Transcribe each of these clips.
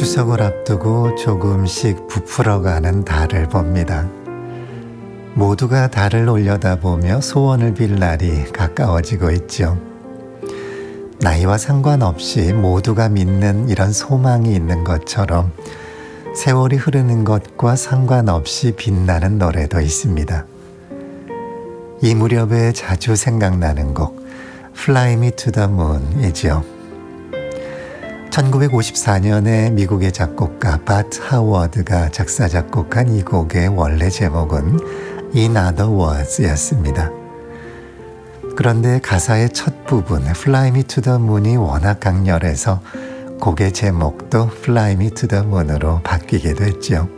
추석을 앞두고 조금씩 부풀어가는 달을 봅니다. 모두가 달을 올려다보며 소원을 빌 날이 가까워지고 있죠. 나이와 상관없이 모두가 믿는 이런 소망이 있는 것처럼 세월이 흐르는 것과 상관없이 빛나는 노래도 있습니다. 이 무렵에 자주 생각나는 곡 Fly Me to the Moon이죠. 1954년에 미국의 작곡가 바트 하워드가 작사 작곡한 이 곡의 원래 제목은 In Other Words였습니다. 그런데 가사의 첫 부분 Fly Me to the Moon이 워낙 강렬해서 곡의 제목도 Fly Me to the Moon으로 바뀌게 됐죠.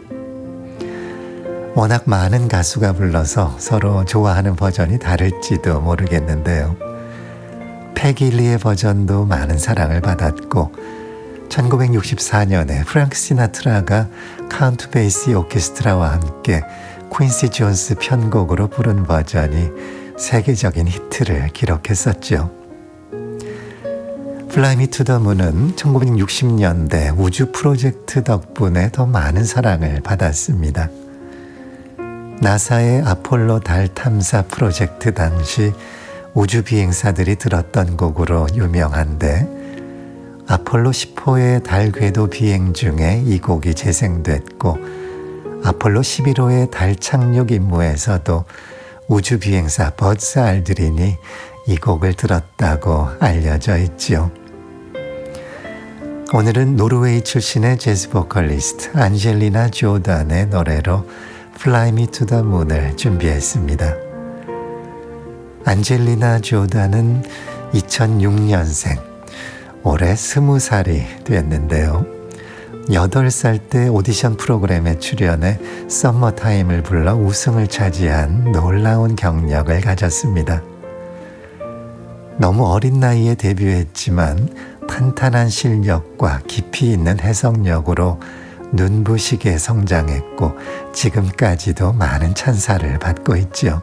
워낙 많은 가수가 불러서 서로 좋아하는 버전이 다를지도 모르겠는데요. 패길리의 버전도 많은 사랑을 받았고 1964년에 프랭크 시나트라가 카운트 베이시 오케스트라와 함께 퀸시 존스 편곡으로 부른 버전이 세계적인 히트를 기록했었죠. Fly Me to the Moon은 1960년대 우주 프로젝트 덕분에 더 많은 사랑을 받았습니다. 나사의 아폴로 달 탐사 프로젝트 당시 우주 비행사들이 들었던 곡으로 유명한데 아폴로 10호의 달 궤도 비행 중에 이 곡이 재생됐고 아폴로 11호의 달 착륙 임무에서도 우주 비행사 버즈 알드린이 이 곡을 들었다고 알려져 있지요. 오늘은 노르웨이 출신의 재즈 보컬리스트 안젤리나 조단의 노래로 Fly Me to the Moon을 준비했습니다. 안젤리나 조단은 2006년생, 올해 20살이 됐는데요. 8살 때 오디션 프로그램에 출연해 썸머타임을 불러 우승을 차지한 놀라운 경력을 가졌습니다. 너무 어린 나이에 데뷔했지만 탄탄한 실력과 깊이 있는 해석력으로 눈부시게 성장했고 지금까지도 많은 찬사를 받고 있죠.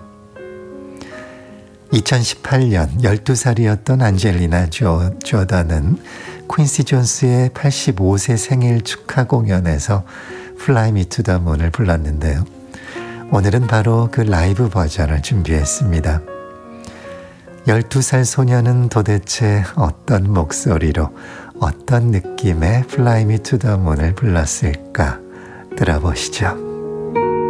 2018년 12살이었던 안젤리나 조던은 퀸시 존스의 85세 생일 축하 공연에서 Fly Me to the Moon을 불렀는데요. 오늘은 바로 그 라이브 버전을 준비했습니다. 12살 소녀는 도대체 어떤 목소리로 어떤 느낌의 Fly Me to the Moon을 불렀을까 들어보시죠.